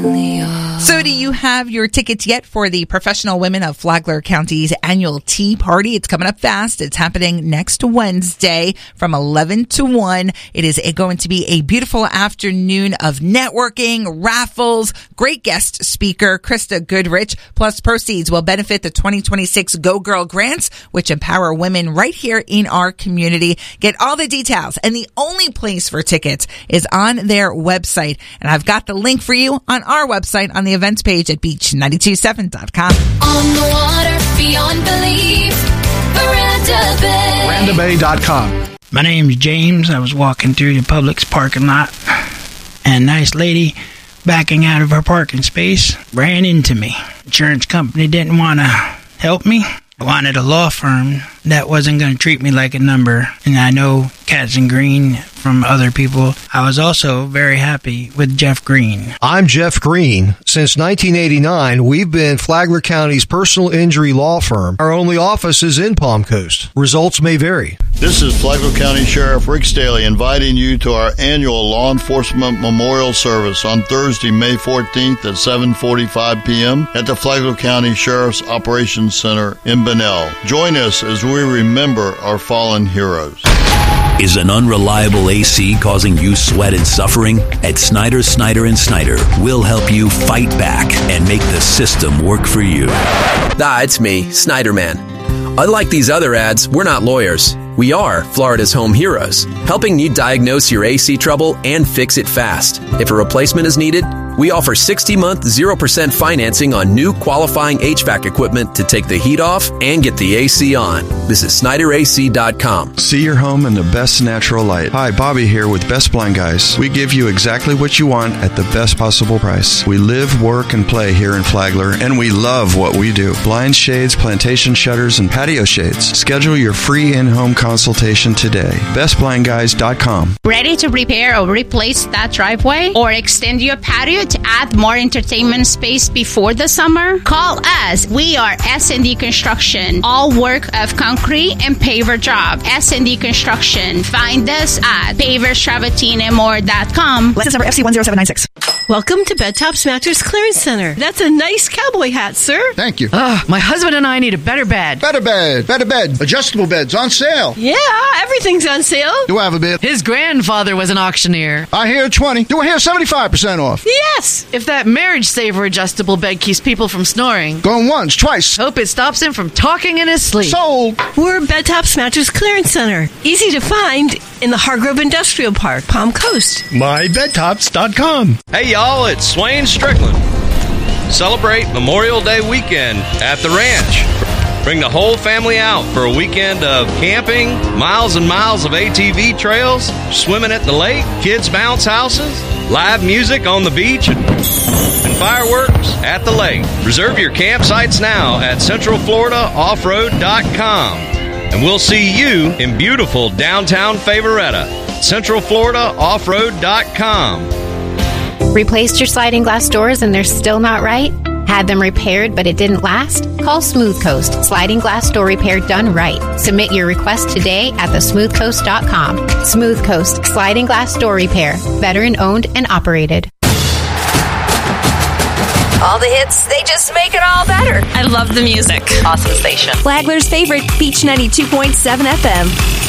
So do you have your tickets yet for the Professional Women of Flagler County's annual tea party? It's coming up fast. It's happening next Wednesday from 11 to 1. It is going to be a beautiful afternoon of networking, raffles, great guest speaker, Krista Goodrich, plus proceeds will benefit the 2026 Go Girl Grants, which empower women right here in our community. Get all the details, and the only place for tickets is on their website. And I've got the link for you on our website on the events page at beach927.com. On the water, beyond belief, Miranda Bay. MirandaBay.com. My name's James. I was walking through the Publix parking lot, and a nice lady backing out of her parking space ran into me. Insurance company didn't want to help me. I wanted a law firm that wasn't going to treat me like a number, and I know Katz and Green from other people. I was also very happy with Jeff Green. I'm Jeff Green. Since 1989, we've been Flagler County's personal injury law firm. Our only office is in Palm Coast. Results may vary. This is Flagler County Sheriff Rick Staley inviting you to our annual Law Enforcement Memorial Service on Thursday, May 14th at 7:45 p.m. at the Flagler County Sheriff's Operations Center in Bunnell. Join us as we remember our fallen heroes. Is an unreliable AC causing you sweat and suffering? At Snyder, Snyder we'll help you fight back and make the system work for you. It's me, Snyder Man. Unlike these other ads, we're not lawyers. We are Florida's home heroes, helping you diagnose your AC trouble and fix it fast. If a replacement is needed, we offer 60-month, 0% financing on new qualifying HVAC equipment to take the heat off and get the AC on. Visit SnyderAC.com. See your home in the best natural light. Hi, Bobby here with Best Blind Guys. We give you exactly what you want at the best possible price. We live, work, and play here in Flagler, and we love what we do. Blind shades, plantation shutters, and patio shades. Schedule your free in-home consultation today. BestBlindGuys.com. Ready to repair or replace that driveway or extend your patio to add more entertainment space before the summer? Call us. We are S&D Construction. All work of concrete and paver job. S&D Construction. Find us at paverstravertinamore.com. License number FC10796. Welcome to Bed Tops Mattress Clearance Center. That's a nice cowboy hat, sir. Thank you. My husband and I need a better bed. Better bed. Adjustable beds on sale. Yeah, everything's on sale. Do I have a bid? His grandfather was an auctioneer. I hear 20. Do I hear 75% off? Yes. If that Marriage Saver adjustable bed keeps people from snoring. Going once, twice. Hope it stops him from talking in his sleep. Sold. We're Bed Tops Mattress Clearance Center. Easy to find in the Hargrove Industrial Park, Palm Coast. MyBedTops.com. Hey y'all, it's Swain Strickland. Celebrate Memorial Day weekend at the ranch. Bring the whole family out for a weekend of camping, miles and miles of ATV trails, swimming at the lake, kids' bounce houses, live music on the beach, and fireworks at the lake. Reserve your campsites now at CentralFloridaOffroad.com. And we'll see you in beautiful downtown Favoretta. CentralFloridaOffroad.com. Replaced your sliding glass doors and they're still not right? Had them repaired but it didn't last? Call Smooth Coast. Sliding glass door repair done right. Submit your request today at thesmoothcoast.com. Smooth Coast. Sliding glass door repair. Veteran owned and operated. All the hits, they just make it all better. I love the music. Awesome station. Flagler's favorite, Beach 92.7 FM.